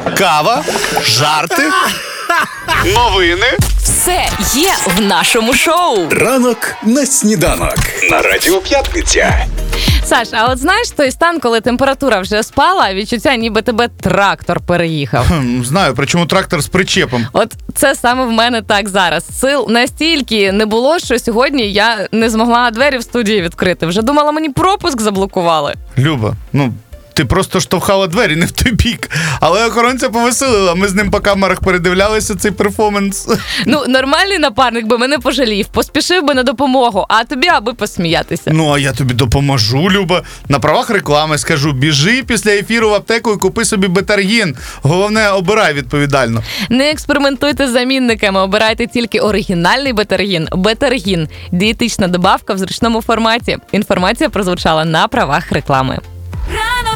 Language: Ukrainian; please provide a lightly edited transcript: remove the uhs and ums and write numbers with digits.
Кава, жарти, новини. Все є в нашому шоу. Ранок на сніданок. На Радіо П'ятниця. Саш, а от знаєш той стан, коли температура вже спала, а відчуття, ніби тебе трактор переїхав? Знаю, причому трактор з причепом. От це саме в мене так зараз. Сил настільки не було, що сьогодні я не змогла двері в студії відкрити. Вже думала, мені пропуск заблокували. Люба, ти просто штовхала двері не в той бік. Але охоронця повеселила. Ми з ним по камерах передивлялися цей перформанс. Нормальний напарник би мене пожалів, поспішив би на допомогу, а тобі аби посміятися. А я тобі допоможу, Люба. На правах реклами скажу, біжи після ефіру в аптеку і купи собі бетаргін. Головне, обирай відповідально. Не експериментуйте з замінниками, обирайте тільки оригінальний бетаргін. Бетаргін – дієтична добавка в зручному форматі. Інформація прозвучала на правах реклами.